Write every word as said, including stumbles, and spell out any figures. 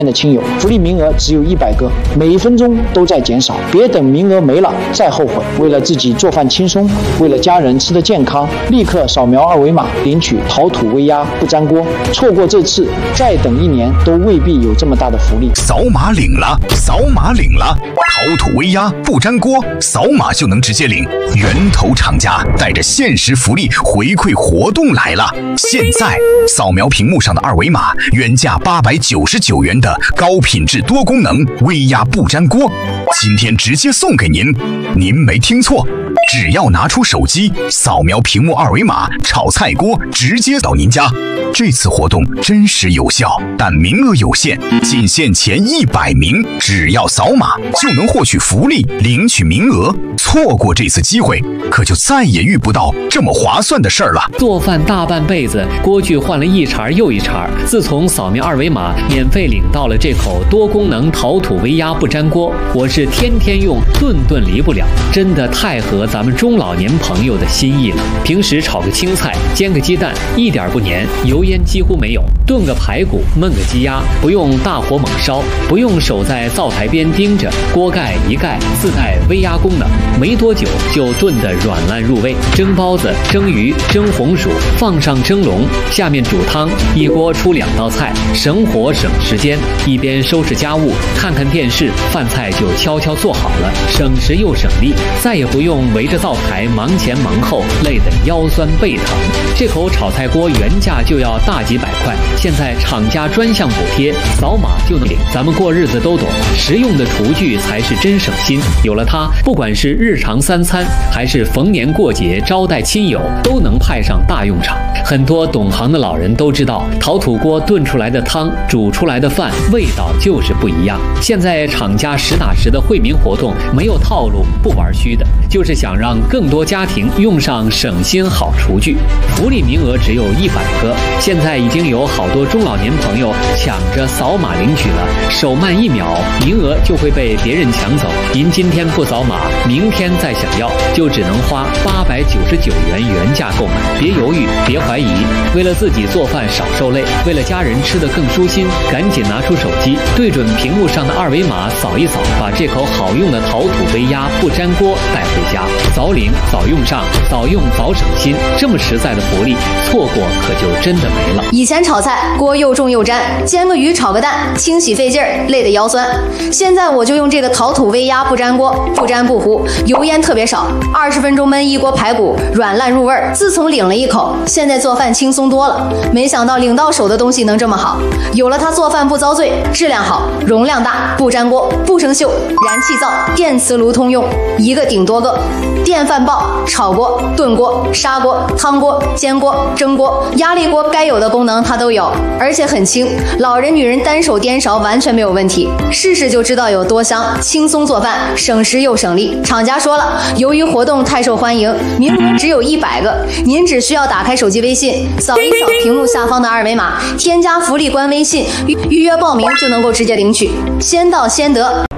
的亲友，福利名额只有一百个，每一分钟都在减少，别等名额没了再后悔。为了自己做饭轻松，为了家人吃得健康，立刻扫描二维码领取陶土微压不粘锅。错过这次，再等一年都未必有这么大的福利。 扫码领了，扫码领了，陶土微压不粘锅，扫码就能直接领。源头厂家带着限时福利回馈活动来了！现在扫描屏幕上的二维码，原价八百九十九元的高品质多功能微压不粘锅，今天直接送给您。您没听错，只要拿出手机扫描屏幕二维码，炒菜锅直接到您家。这次活动真实有效，但名额有限，仅限前一百名，只要扫码就能获取福利，领取名额。错过这次机会，可就再也遇不到这么划算的事儿了。 做饭大半辈子，锅具换了一茬又一茬，自从扫描二维码免费领到了这口多功能陶土微压不粘锅，我是天天用，顿顿离不了，真的太合咱们中老年朋友的心意了。平时炒个青菜，煎个鸡蛋，一点不粘，油烟几乎没有；炖个排骨，焖个鸡鸭，不用大火猛烧，不用守在灶台边盯着，锅盖一盖自带微压功能，没多久就炖得软烂入味。蒸包子、蒸鱼、蒸红薯，放上蒸笼，下面煮汤，一锅出两道菜，省火省时间。一边收拾家务，看看电视，饭菜就悄悄做好了，省时又省力，再也不用围着灶台忙前忙后，累得腰酸背疼。这口炒菜锅原价就要大几百块，现在厂家专项补贴，扫码就能领。咱们过日子都懂，实用的厨具才是真省心。有了它，不管是日常三餐，还是逢年过节招待亲友，都能派上大用场。很多懂行的老人都知道，陶土锅炖出来的汤，煮出来的饭，味道就是不一样。现在厂家实打实的惠民活动，没有套路，不玩虚的，就是想让更多家庭用上省心好厨具。福利名额只有一百个，现在已经有好多中老年朋友抢着扫码领取了，手慢一秒，名额就会被别人抢走。您今天不扫码，明天再想要，就只能花八百九十九元原价购买。别犹豫，别怀疑，为了自己做饭少受累，为了家人吃得更舒心，赶紧拿出手机，对准屏幕上的二维码扫一扫，把这口好用的陶土微压不粘锅带回家。早领早用上，早用早省心，这么实在的福利，错过可就真的没了。 以前炒菜锅又重又粘，煎个鱼炒个蛋，清洗费劲儿，累得腰酸。现在我就用这个陶土微压不粘锅，不粘不糊，油烟特别少，二十分钟焖一锅排骨，软烂入味儿。自从领了一口，现在做饭轻松多了。没想到领到手的东西能这么好，有了它做饭不遭罪，质量好，容量大，不粘锅，不生锈，燃气灶、电磁炉通用，一个顶多个。电饭煲、炒锅、炖锅、砂锅、汤锅、煎锅、蒸锅、压力锅，该有的功能它都有，而且很轻，老人女人单手颠勺完全没有问题。试试就知道有多香，轻松做饭，省时又省力。厂家说了，由于活动太受欢迎，名额只有一百个，您只需要打开手机微信，扫一扫屏幕下方的二维码，添加福利官微信，预约报名就能够直接领取，先到先得。